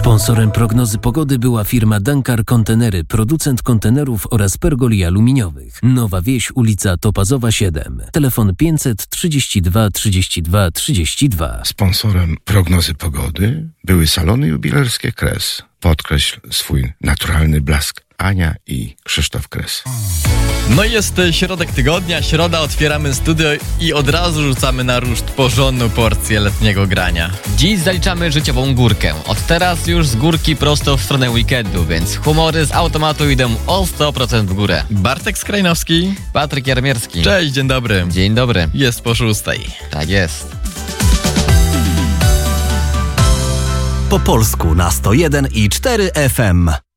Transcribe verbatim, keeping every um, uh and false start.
Sponsorem prognozy pogody była firma Dankar Kontenery, producent kontenerów oraz pergoli aluminiowych. Nowa Wieś, ulica Topazowa siedem. Telefon pięćset trzydzieści dwa trzydzieści dwa trzydzieści dwa. Sponsorem prognozy pogody były salony jubilerskie Kres. Podkreśl swój naturalny blask. Ania i Krzysztof Kres. No i jest środek tygodnia, środa, otwieramy studio i od razu rzucamy na ruszt porządną porcję letniego grania. Dziś zaliczamy życiową górkę. Od teraz już z górki prosto w stronę weekendu, więc humory z automatu idą o sto procent w górę. Bartek Skrajnowski. Patryk Jarmierski. Cześć, dzień dobry. Dzień dobry. Jest po szóstej. Tak jest. Po polsku na sto jeden i cztery F M.